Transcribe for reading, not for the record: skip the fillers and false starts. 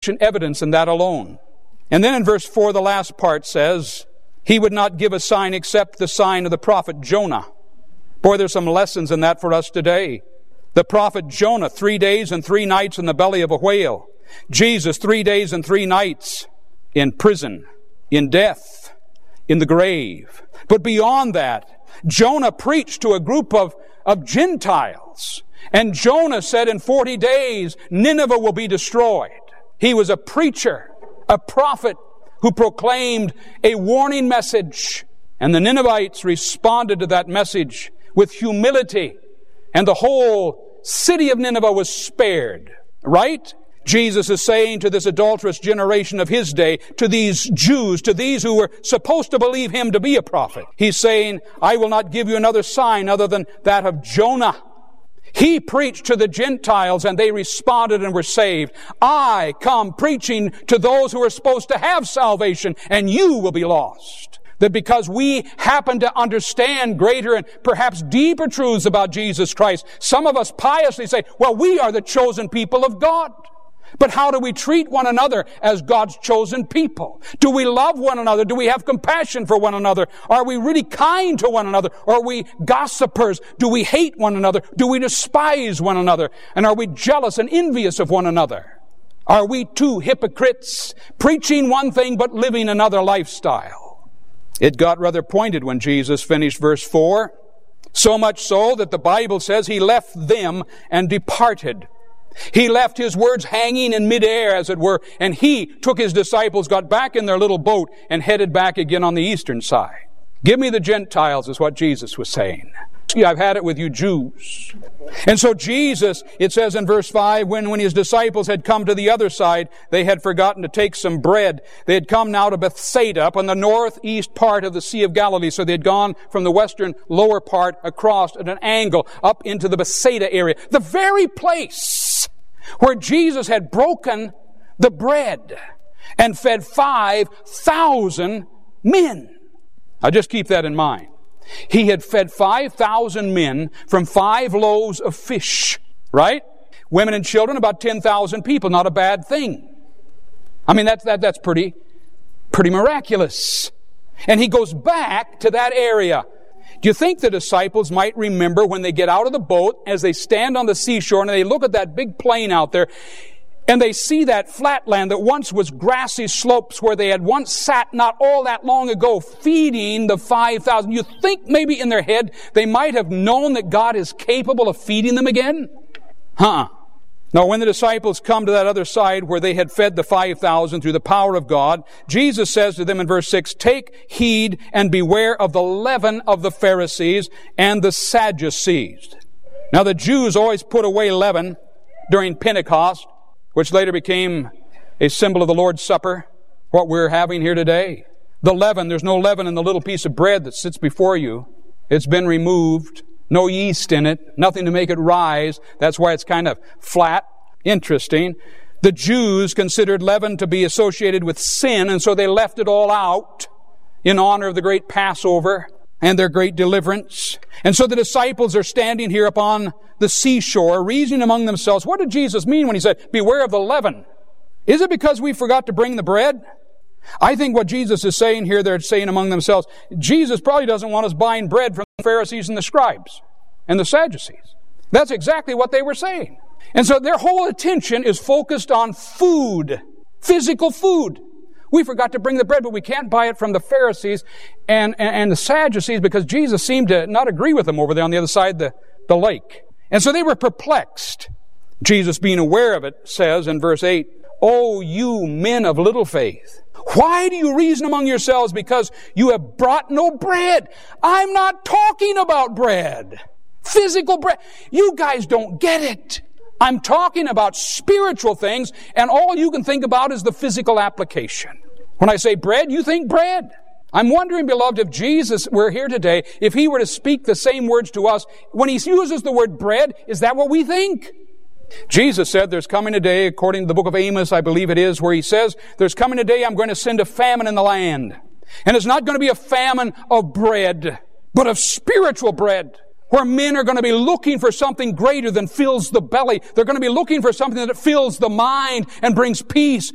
sufficient evidence in that alone. And then in verse 4, the last part says, He would not give a sign except the sign of the prophet Jonah. Boy, there's some lessons in that for us today. The prophet Jonah, 3 days and 3 nights in the belly of a whale. Jesus, 3 days and 3 nights in prison, in death, in the grave. But beyond that, Jonah preached to a group of Gentiles. And Jonah said in 40 days, Nineveh will be destroyed. He was a preacher, a prophet who proclaimed a warning message. And the Ninevites responded to that message with humility. And the whole city of Nineveh was spared. Right? Jesus is saying to this adulterous generation of his day, to these Jews, to these who were supposed to believe him to be a prophet, he's saying, I will not give you another sign other than that of Jonah. He preached to the Gentiles and they responded and were saved. I come preaching to those who are supposed to have salvation, and you will be lost. That because we happen to understand greater and perhaps deeper truths about Jesus Christ, some of us piously say, well, we are the chosen people of God. But how do we treat one another as God's chosen people? Do we love one another? Do we have compassion for one another? Are we really kind to one another? Are we gossipers? Do we hate one another? Do we despise one another? And are we jealous and envious of one another? Are we two hypocrites, preaching one thing but living another lifestyle? It got rather pointed when Jesus finished verse 4. So much so that the Bible says he left them and departed. He left his words hanging in midair, as it were, and he took his disciples, got back in their little boat, and headed back again on the eastern side. Give me the Gentiles, is what Jesus was saying. See, I've had it with you Jews. And so Jesus, it says in verse 5, when his disciples had come to the other side, they had forgotten to take some bread. They had come now to Bethsaida, up on the northeast part of the Sea of Galilee. So they had gone from the western lower part across at an angle up into the Bethsaida area. The very place where Jesus had broken the bread and fed 5,000 men. Now just keep that in mind. He had fed 5,000 men from 5 loaves of fish, right? Women and children, about 10,000 people. Not a bad thing. I mean, that's pretty miraculous. And he goes back to that area. Do you think the disciples might remember when they get out of the boat, as they stand on the seashore and they look at that big plain out there, and they see that flat land that once was grassy slopes where they had once sat not all that long ago feeding the 5,000. You think maybe in their head they might have known that God is capable of feeding them again? Now, when the disciples come to that other side where they had fed the 5,000 through the power of God, Jesus says to them in verse 6, take heed and beware of the leaven of the Pharisees and the Sadducees. Now, the Jews always put away leaven during Pentecost, which later became a symbol of the Lord's Supper, what we're having here today. The leaven, there's no leaven in the little piece of bread that sits before you. It's been removed. No yeast in it. Nothing to make it rise. That's why it's kind of flat. Interesting. The Jews considered leaven to be associated with sin, and so they left it all out in honor of the great Passover and their great deliverance. And so the disciples are standing here upon the seashore, reasoning among themselves, what did Jesus mean when he said, beware of the leaven? Is it because we forgot to bring the bread? I think what Jesus is saying here, they're saying among themselves, Jesus probably doesn't want us buying bread from the Pharisees and the scribes and the Sadducees. That's exactly what they were saying. And so their whole attention is focused on food, physical food. We forgot to bring the bread, but we can't buy it from the Pharisees and the Sadducees because Jesus seemed to not agree with them over there on the other side of the lake. And so they were perplexed. Jesus, being aware of it, says in verse 8, "O you men of little faith, why do you reason among yourselves because you have brought no bread?" I'm not talking about bread. Physical bread. You guys don't get it. I'm talking about spiritual things, and all you can think about is the physical application. When I say bread, you think bread. I'm wondering, beloved, if Jesus were here today, if he were to speak the same words to us, when he uses the word bread, is that what we think? Jesus said there's coming a day, according to the book of Amos, I believe it is, where he says, there's coming a day I'm going to send a famine in the land. And it's not going to be a famine of bread, but of spiritual bread, where men are going to be looking for something greater than fills the belly. They're going to be looking for something that fills the mind and brings peace